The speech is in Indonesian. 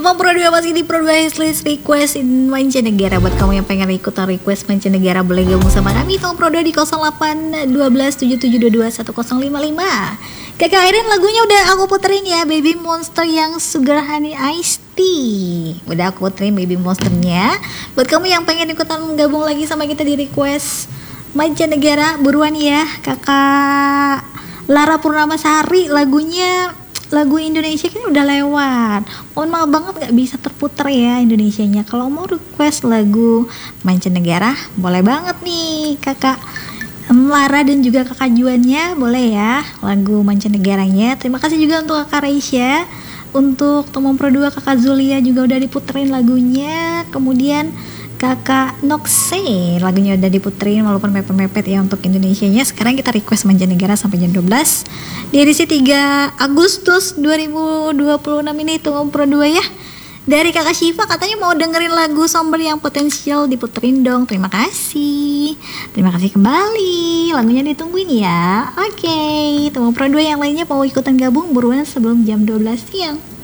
Teman Pro 2 masih di Pro 2 List Request in Mancanegara. Buat kamu yang pengen ikutan request Mancanegara, boleh gabung sama kami Teman Pro 2 di 08 12 7722 1055. Kakak Iren, lagunya udah aku puterin ya, Baby Monster yang Sugar Honey Iced Tea. Udah aku puterin Baby Monsternya. Buat kamu yang pengen ikutan gabung lagi sama kita di request Mancanegara, buruan ya Kakak Lara Purnamasari. Lagu Indonesia kan udah lewat. Mohon maaf banget gak bisa terputer ya Indonesianya. Kalau mau request lagu Mancanegara, boleh banget nih Kakak Lara dan juga Kakak Juannya, boleh ya lagu Mancanegaranya. Terima kasih juga untuk Kakak Reisha. Untuk Teman Pro 2 Kakak Zulia juga udah diputerin lagunya. Kemudian Kakak Noxe lagunya udah diputerin walaupun mepet-mepet ya untuk Indonesianya. Sekarang kita request Mancanegara sampai jam 12 di edisi 3 Agustus 2026 ini. Teman Pro 2 ya. Dari Kakak Syifa katanya mau dengerin lagu Somber yang Potensial, diputerin dong. Terima kasih kembali, lagunya ditungguin ya. Oke, Teman Pro 2 yang lainnya mau ikutan gabung buruan sebelum jam 12 siang.